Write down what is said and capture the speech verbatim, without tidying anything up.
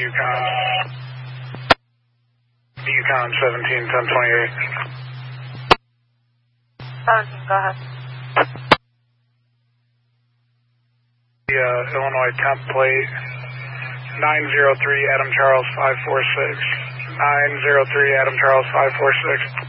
Yukon. Yukon seventeen ten twenty-eight. seventeen, go ahead. The uh, Illinois temp plate nine zero three Adam Charles five four six. nine zero three Adam Charles five four six.